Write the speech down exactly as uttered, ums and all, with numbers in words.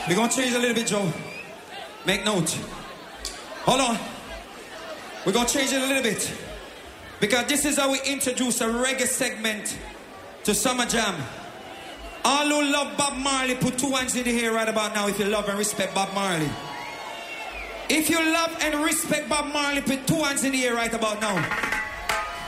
We're going to change a little bit, Joe. Make note. Hold on. We're going to change it a little bit. Because this is how we introduce a reggae segment to Summer Jam. All who love Bob Marley, put two hands in the air right about now if you love and respect Bob Marley. If you love and respect Bob Marley, put two hands in the air right about now.